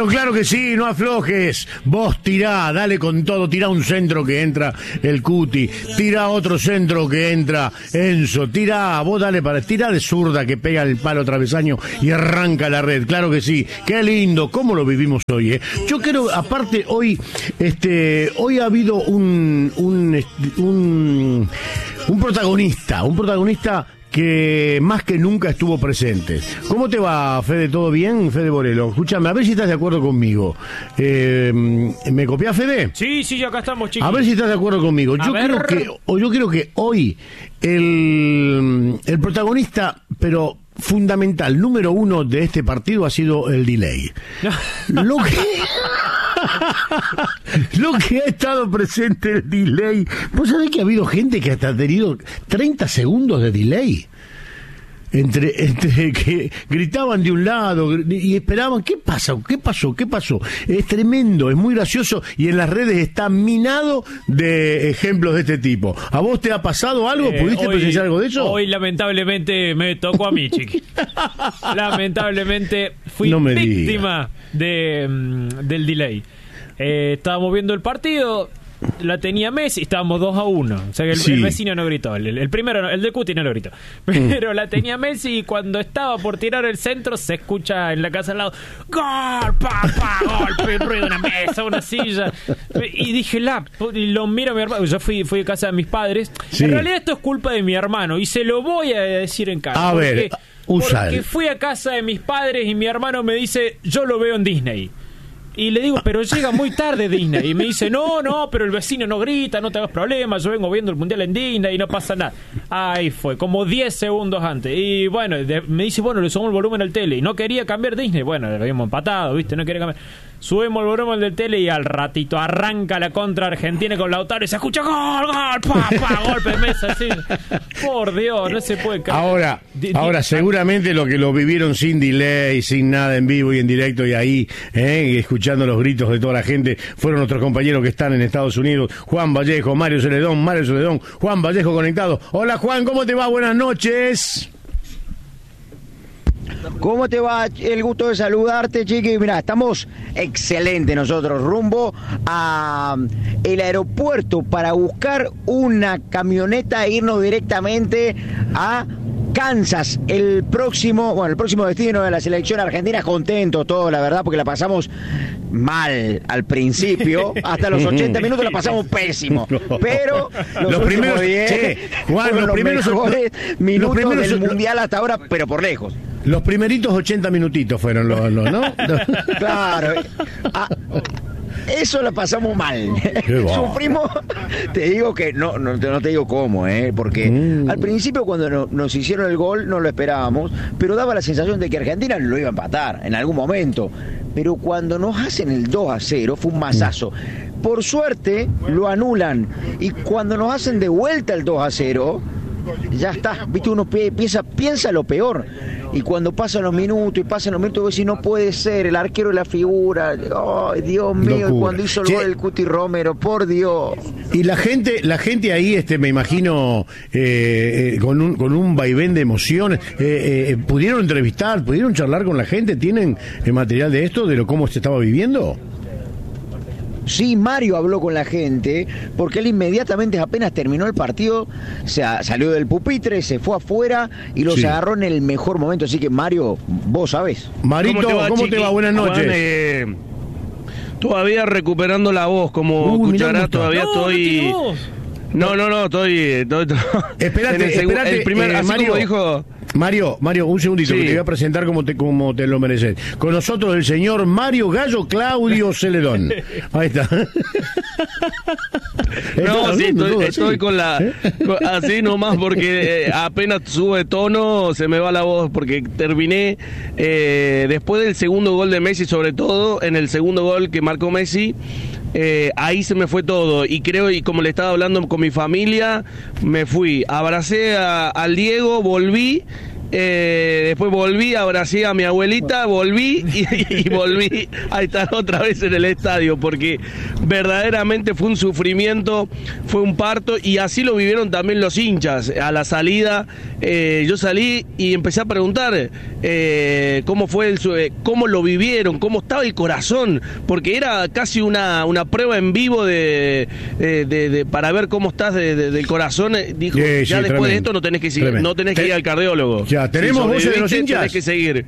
Pero claro que sí, no aflojes. Vos tirá, dale con todo, tirá un centro que entra el Cuti, tirá otro centro que entra Enzo, tirá, vos dale tirá de zurda que pega el palo travesaño y arranca la red, claro que sí. Qué lindo, cómo lo vivimos hoy, ¿eh? Yo creo, aparte, hoy ha habido un protagonista que más que nunca estuvo presente. ¿Cómo te va, Fede? ¿Todo bien? Fede Borelo. Escúchame, a ver si estás de acuerdo conmigo. ¿Me copiás, Fede? Sí, acá estamos, chicos. A ver si estás de acuerdo conmigo. Yo creo que hoy el protagonista, pero fundamental, número uno de este partido ha sido el delay. Lo que ha estado presente el delay. ¿Vos sabés que ha habido gente que hasta ha tenido 30 segundos de delay? Entre que gritaban de un lado y esperaban, ¿qué pasó? Es tremendo, es muy gracioso y en las redes está minado de ejemplos de este tipo. ¿A vos te ha pasado algo? ¿Pudiste presenciar algo de eso? Hoy lamentablemente me tocó a mí, chiqui. Lamentablemente fui víctima del delay. Estábamos viendo el partido, la tenía Messi, estábamos 2-1. O sea que el vecino no gritó, el primero, el de Cuti no lo gritó. Pero la tenía Messi y cuando estaba por tirar el centro se escucha en la casa al lado: ¡gol! Golpe, ruido, una mesa, una silla. Y dije, y lo miro a mi hermano. Yo fui a casa de mis padres. Sí. En realidad esto es culpa de mi hermano y se lo voy a decir en casa. Porque fui a casa de mis padres y mi hermano me dice: yo lo veo en Disney. Y le digo, pero llega muy tarde Disney. Y me dice, no, pero el vecino no grita, no te hagas problemas, yo vengo viendo el Mundial en Disney y no pasa nada. Ahí fue, como 10 segundos antes. Y bueno, me dice, le subimos el volumen al tele. Y no quería cambiar Disney. Bueno, lo habíamos empatado, ¿viste? No quería cambiar. Subimos el volumen del tele y al ratito arranca la contra Argentina con Lautaro y se escucha gol, golpe de mesa, así. Por Dios, no se puede cambiar. Ahora seguramente lo que lo vivieron sin delay, sin nada, en vivo y en directo y ahí, escuchando los gritos de toda la gente, fueron nuestros compañeros que están en Estados Unidos, Juan Vallejo, Mario Celedón, Juan Vallejo conectado. Hola Juan, ¿cómo te va? Buenas noches. ¿Cómo te va? El gusto de saludarte, chiqui. Mirá, estamos excelentes nosotros, rumbo a el aeropuerto para buscar una camioneta e irnos directamente a Kansas, el próximo destino de la selección argentina. Contentos todos, la verdad, porque la pasamos mal al principio, hasta los 80 minutos la pasamos pésimo, pero los primeros 10 fueron los mejores minutos del Mundial hasta ahora, pero por lejos. Los primeritos 80 minutitos fueron los ¿no? Claro. Eso la pasamos mal. Sufrimos, te digo que no te digo cómo, porque al principio cuando nos hicieron el gol no lo esperábamos, pero daba la sensación de que Argentina lo iba a empatar en algún momento. Pero cuando nos hacen el 2-0 fue un masazo. Por suerte lo anulan y cuando nos hacen de vuelta el 2-0 ya está, viste, uno piensa lo peor. Y cuando pasan los minutos, vos decís, no puede ser, el arquero de la figura, ay, Dios mío, y cuando hizo el gol el Cuti Romero, por Dios. Y la gente ahí, me imagino, con un vaivén de emociones, ¿pudieron entrevistar, pudieron charlar con la gente? ¿Tienen material de esto, de cómo se estaba viviendo? Sí, Mario habló con la gente, porque él inmediatamente, apenas terminó el partido, salió del pupitre, se fue afuera y los agarró en el mejor momento. Así que, Mario, vos sabés. Marito, ¿cómo te va? Buenas noches. Juan, todavía recuperando la voz, como escucharás, todavía estoy... No, estoy... Espérate, el primer, así Mario, como dijo... Mario, un segundito, que te voy a presentar como te lo mereces. Con nosotros el señor Mario Gallo Claudio Celedón. Ahí está. No, sí, estoy con la... así nomás, porque apenas sube tono, se me va la voz, porque terminé, después del segundo gol de Messi, sobre todo, en el segundo gol que marcó Messi, ahí se me fue todo, y creo, y como le estaba hablando con mi familia, me fui, abracé al Diego, volví Después volví, abracé a mi abuelita, volví y volví a estar otra vez en el estadio, porque verdaderamente fue un sufrimiento, fue un parto, y así lo vivieron también los hinchas. A la salida, yo salí y empecé a preguntar cómo fue cómo lo vivieron, cómo estaba el corazón, porque era casi una prueba en vivo para ver cómo estás del corazón. Dijo, ya después tremendo, de esto no tenés que seguir, no tenés que ir al cardiólogo. Ya, ¿tenemos voces de los hinchas? Tenés que seguir.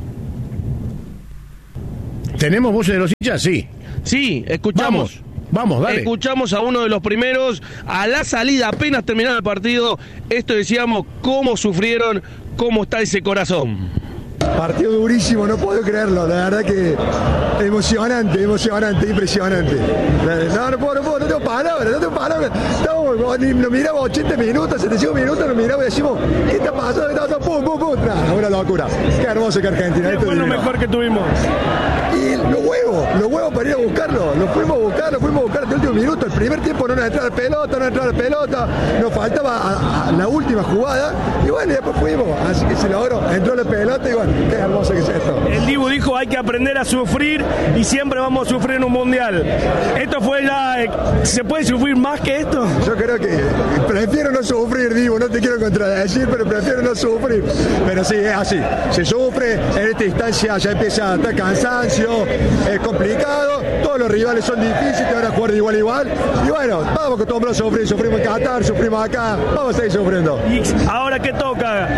¿Tenemos voces de los hinchas? Sí. Sí, escuchamos. Vamos, dale. Escuchamos a uno de los primeros a la salida, apenas terminado el partido. Esto decíamos, cómo sufrieron, cómo está ese corazón. Partido durísimo, no puedo creerlo, la verdad que emocionante, impresionante. No tengo palabras. Nos miramos 80 minutos, 75 minutos, nos miramos y decimos, ¿qué está pasando? Pum, una locura. Qué hermoso que Argentina. ¿Qué fue lo mejor que tuvimos? Y los huevos para ir a buscarlo. Los fuimos a buscar hasta el último minuto. El primer tiempo no nos entraba la pelota, nos faltaba a la última jugada. Y bueno, después fuimos. Así que se logró, entró la pelota y bueno, qué hermoso que es esto. El Dibu dijo, hay que aprender a sufrir y siempre vamos a sufrir en un mundial. Esto fue ¿se puede sufrir más que esto? Yo creo que prefiero no sufrir, Dibu, no te quiero contradecir, pero prefiero no sufrir. Pero sí, es así. Se sufre, en esta instancia ya empieza a estar cansancio, es complicado, todos los rivales son difíciles, te van a jugar de igual a igual. Y bueno, vamos acostumbrados a sufrir, sufrimos en Qatar, sufrimos acá, vamos a seguir sufriendo. ¿Y ahora qué toca?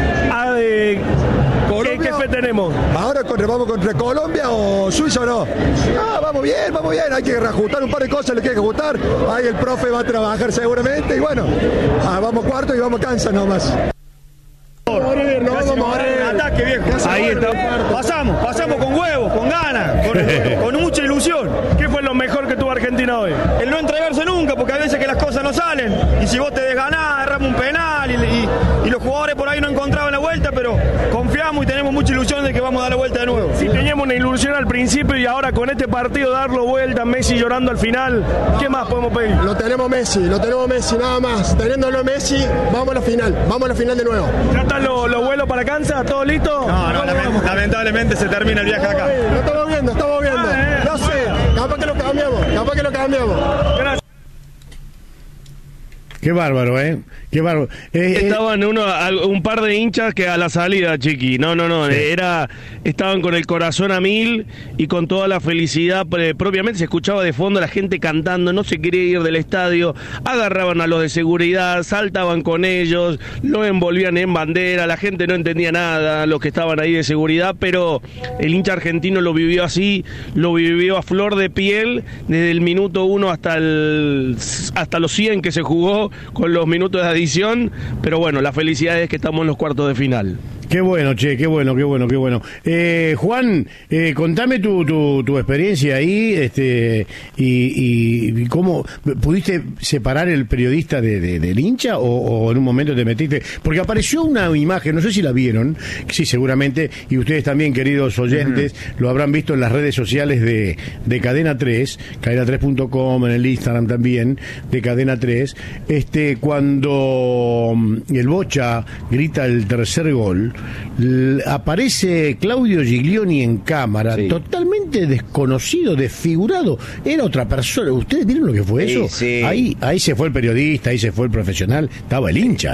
¿Qué fe tenemos? ¿Ahora vamos contra Colombia o Suiza o no? Vamos bien, hay que reajustar un par de cosas, le hay que ajustar. Ahí el profe va a trabajar seguramente y bueno, vamos cuarto y vamos Kansas nomás. Ataque, viejo. Ahí está. Pasamos con huevos, con ganas, con mucha ilusión. ¿Qué fue lo mejor que tuvo Argentina hoy? El no entregarse nunca, porque hay veces que las cosas no salen. Y si vos te desganás, erramos un penal y los jugadores por ahí no encontraban la vuelta, pero confiamos y tenemos mucha ilusión de que vamos a dar la vuelta de nuevo. Si teníamos una ilusión al principio y ahora con este partido darlo vuelta, Messi llorando al final, ¿qué más podemos pedir? Lo tenemos Messi, nada más. Teniéndolo Messi, vamos a la final de nuevo. ¿Ya están los vuelos para Kansas? ¿Todo listo? No, lamentablemente se termina el viaje acá. Lo estamos viendo. No sé, capaz que lo cambiamos. Gracias. Qué bárbaro, ¿eh? Qué bárbaro. Estaban un par de hinchas que a la salida, Chiqui. No. Sí. Estaban con el corazón a mil y con toda la felicidad. Propiamente se escuchaba de fondo la gente cantando, no se quería ir del estadio. Agarraban a los de seguridad, saltaban con ellos, lo envolvían en bandera. La gente no entendía nada, los que estaban ahí de seguridad, pero el hincha argentino lo vivió así, lo vivió a flor de piel, desde el minuto 1 hasta los 100 que se jugó, con los minutos de adición, pero bueno, la felicidad es que estamos en los cuartos de final. Qué bueno, che, qué bueno. Juan, contame tu experiencia ahí, y cómo pudiste separar el periodista del hincha o en un momento te metiste, porque apareció una imagen, no sé si la vieron, sí, seguramente, y ustedes también, queridos oyentes, lo habrán visto en las redes sociales de Cadena 3, cadena3.com, en el Instagram también, de Cadena 3, cuando el Bocha grita el tercer gol, aparece Claudio Giglioni en cámara, sí, totalmente desconocido, desfigurado, era otra persona. ¿Ustedes vieron lo que fue eso? Sí. Ahí se fue el periodista, ahí se fue el profesional, estaba el hincha,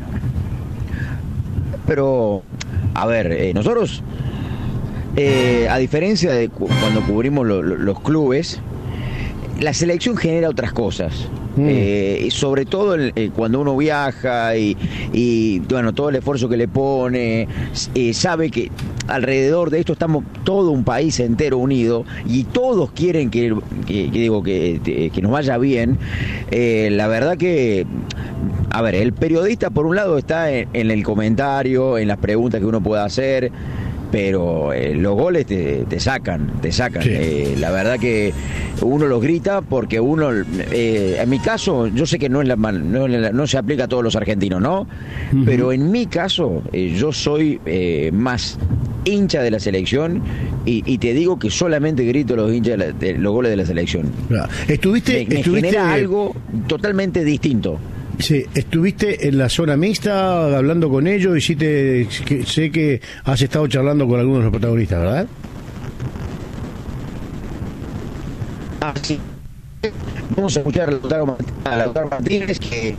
Pero, a ver, nosotros, a diferencia de cuando cubrimos los clubes, la selección genera otras cosas. Sobre todo cuando uno viaja y bueno, todo el esfuerzo que le pone, sabe que alrededor de esto estamos todo un país entero unido y todos quieren que nos vaya bien. La verdad que, a ver, el periodista por un lado está en el comentario, en las preguntas que uno pueda hacer, pero los goles te sacan. Sí. La verdad que uno los grita porque uno, en mi caso, yo sé que no se aplica a todos los argentinos, ¿no? Uh-huh. Pero en mi caso, yo soy más hincha de la selección y te digo que solamente grito los hinchas los goles de la selección. ¿Estuviste genera algo totalmente distinto. Sí, estuviste en la zona mixta hablando con ellos y sé que has estado charlando con algunos de los protagonistas, ¿verdad? Sí. Vamos a escuchar a Lautaro Martínez, que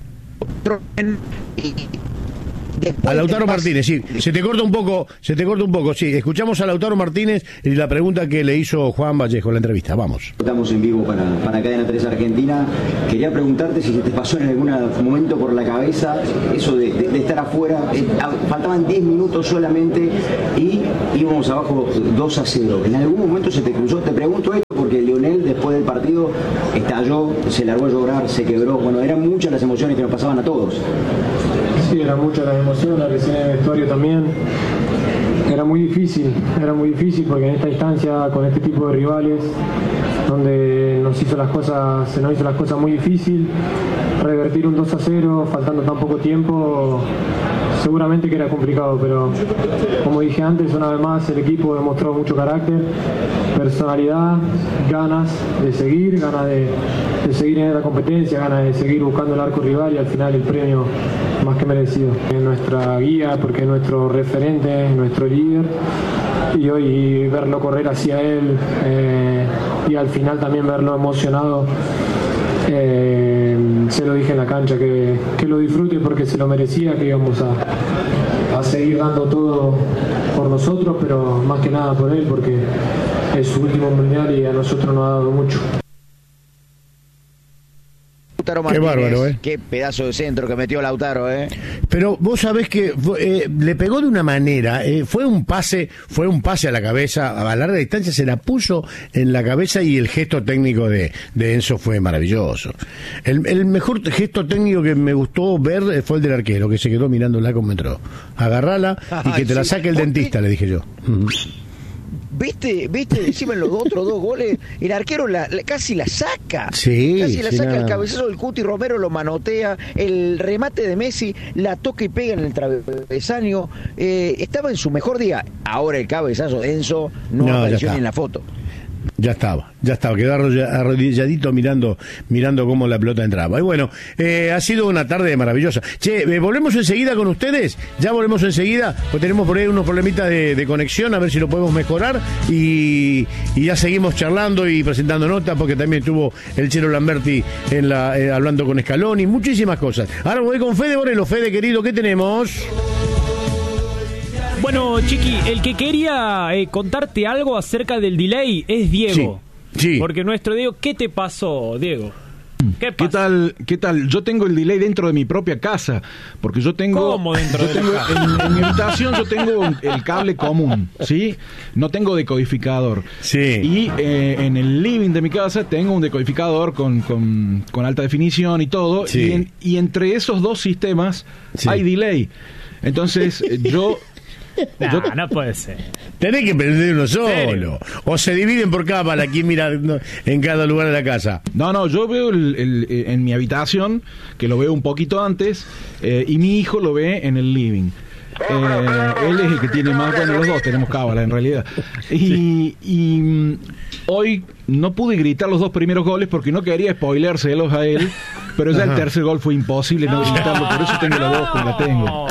a Lautaro Martínez, sí. Se te corta un poco, sí. Escuchamos a Lautaro Martínez y la pregunta que le hizo Juan Vallejo en la entrevista. Vamos. Estamos en vivo para Cadena 3 Argentina. Quería preguntarte si se te pasó en algún momento por la cabeza eso de estar afuera. Faltaban 10 minutos solamente y íbamos abajo 2-0. ¿En algún momento se te cruzó? Te pregunto esto porque Lionel después del partido estalló, se largó a llorar, se quebró. Bueno, eran muchas las emociones que nos pasaban a todos. Sí, eran muchas las emociones, recién en el vestuario también. Era muy difícil porque en esta instancia, con este tipo de rivales, donde se nos hizo las cosas muy difícil, revertir un 2-0 faltando tan poco tiempo, seguramente que era complicado, pero como dije antes, una vez más el equipo demostró mucho carácter, personalidad, ganas de seguir en la competencia, ganas de seguir buscando el arco rival y al final el premio más que merecido. Es nuestra guía porque es nuestro referente, nuestro líder, y hoy verlo correr hacia él y al final también verlo emocionado, se lo dije en la cancha que lo disfrute porque se lo merecía, que íbamos a seguir dando todo por nosotros, pero más que nada por él porque es su último mundial y a nosotros nos ha dado mucho. Lautaro Martínez, qué bárbaro, qué pedazo de centro que metió Lautaro, Pero vos sabés que le pegó de una manera, fue un pase a la cabeza, a larga distancia se la puso en la cabeza y el gesto técnico de Enzo fue maravilloso. El mejor gesto técnico que me gustó ver fue el del arquero, que se quedó mirándola como entró. Agarrala y que te la saque el dentista, le dije yo. ¿Viste? Encima en los otros dos goles, el arquero casi la saca. Sí, casi la saca, nada. El cabezazo del Cuti Romero lo manotea, el remate de Messi la toca y pega en el travesaño. Estaba en su mejor día. Ahora el cabezazo de Enzo no apareció ni en la foto. Ya estaba, quedó arrodilladito mirando cómo la pelota entraba. Y bueno, ha sido una tarde maravillosa. Che, volvemos enseguida con ustedes, ya volvemos enseguida, pues tenemos por ahí unos problemitas de conexión, a ver si lo podemos mejorar, y ya seguimos charlando y presentando notas, porque también estuvo el Chelo Lamberti hablando con Scaloni, muchísimas cosas. Ahora voy con Fede Borelo. Fede, querido, ¿qué tenemos? Bueno, Chiqui, el que quería contarte algo acerca del delay es Diego. Sí. Porque nuestro Diego, ¿qué te pasó, Diego? ¿Qué tal? Yo tengo el delay dentro de mi propia casa, porque yo tengo... ¿Cómo dentro de tu casa? En mi habitación yo tengo el cable común, ¿sí? No tengo decodificador. Sí. Y en el living de mi casa tengo un decodificador con alta definición y todo, sí. y entre esos dos sistemas hay delay. Entonces yo... No puede ser. Tenés que prender uno solo. O se dividen por cámara, quien mira en cada lugar de la casa. No, yo veo en mi habitación, que lo veo un poquito antes, y mi hijo lo ve en el living. Él es el que tiene más, bueno, los dos tenemos cámara en realidad. Y hoy no pude gritar los dos primeros goles porque no quería spoilérselos a él, pero ya el tercer gol fue imposible no gritarlo, por eso tengo la voz como la tengo.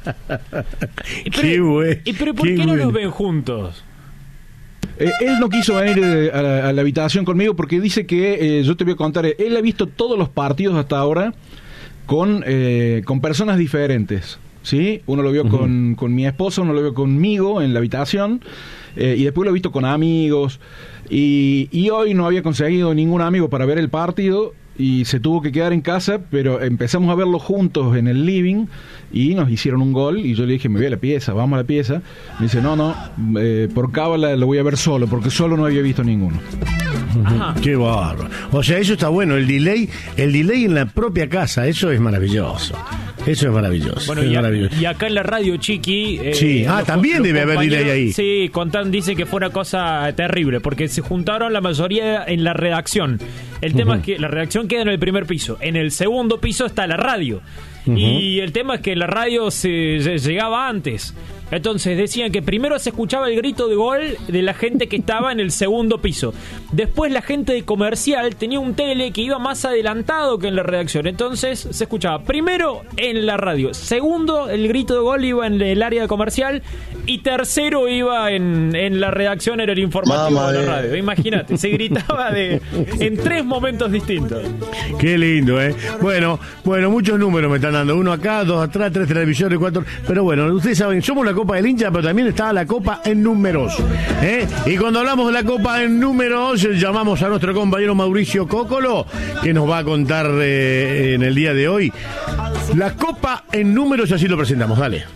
¿Pero por qué no los ven juntos? Él no quiso venir a la habitación conmigo porque dice que, yo te voy a contar, él ha visto todos los partidos hasta ahora con personas diferentes. ¿Sí? Uno lo vio con mi esposa, uno lo vio conmigo en la habitación, y después lo he visto con amigos, y hoy no había conseguido ningún amigo para ver el partido y se tuvo que quedar en casa, pero empezamos a verlo juntos en el living y nos hicieron un gol y yo le dije, me voy a la pieza, vamos a la pieza. Me dice, no, por cábala lo voy a ver solo, porque solo no había visto ninguno. Ajá. Qué bárbaro. O sea, eso está bueno, el delay en la propia casa, eso es maravilloso. Eso es maravilloso. Bueno, y acá en la radio, Chiqui... sí, también debe haber delay ahí. Sí, dice que fue una cosa terrible, porque se juntaron la mayoría en la redacción. El tema es que la redacción queda en el primer piso. En el segundo piso está la radio. Y el tema es que la radio se llegaba antes. Entonces decían que primero se escuchaba el grito de gol de la gente que estaba en el segundo piso. Después la gente de comercial tenía un tele que iba más adelantado que en la redacción. Entonces se escuchaba primero en la radio, segundo el grito de gol iba en el área comercial y tercero iba en la redacción, era el informativo de la radio. Imagínate, se gritaba en 3 momentos distintos. Qué lindo, ¿eh? Bueno, muchos números me están dando. 1 acá, 2 atrás, 3 televisores, 4. Pero bueno, ustedes saben, somos la Copa del Hincha, pero también está la Copa en números, ¿eh? Y cuando hablamos de la Copa en números, llamamos a nuestro compañero Mauricio Cócolo, que nos va a contar en el día de hoy la Copa en números, y así lo presentamos. Dale.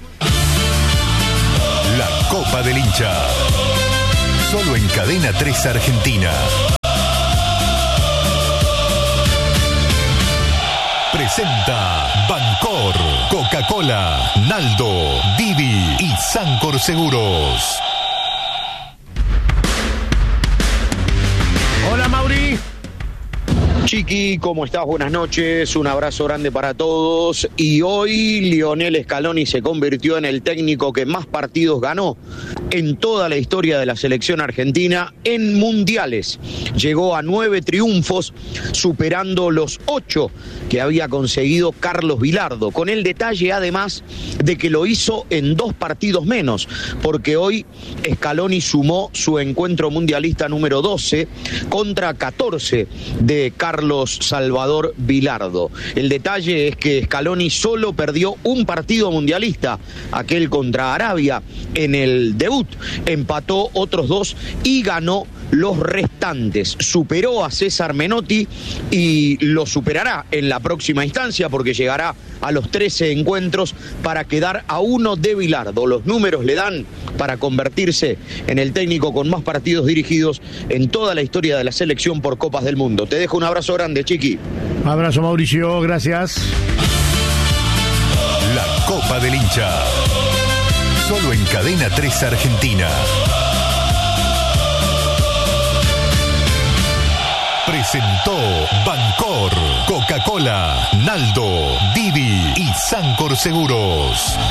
La Copa del Hincha. Solo en Cadena 3 Argentina. Presenta Bancor, Coca-Cola, Naldo, Didi y Sancor Seguros. Hola, Mauri. Chiqui, ¿cómo estás? Buenas noches, un abrazo grande para todos. Y hoy Lionel Scaloni se convirtió en el técnico que más partidos ganó en toda la historia de la selección argentina en mundiales. Llegó a 9 triunfos, superando los 8 que había conseguido Carlos Bilardo, con el detalle además de que lo hizo en 2 partidos menos, porque hoy Scaloni sumó su encuentro mundialista número 12 contra 14 de Carlos Salvador Bilardo. El detalle es que Scaloni solo perdió un partido mundialista, aquel contra Arabia en el debut, empató otros 2 y ganó los restantes. Superó a César Menotti y lo superará en la próxima instancia, porque llegará a los 13 encuentros para quedar a 1 de Bilardo. Los números le dan para convertirse en el técnico con más partidos dirigidos en toda la historia de la selección por Copas del Mundo. Te dejo un abrazo grande, Chiqui. Abrazo, Mauricio, gracias. La Copa del Hincha. Solo en Cadena 3 Argentina. Presentó Bancor, Coca-Cola, Naldo, Didi y Sancor Seguros.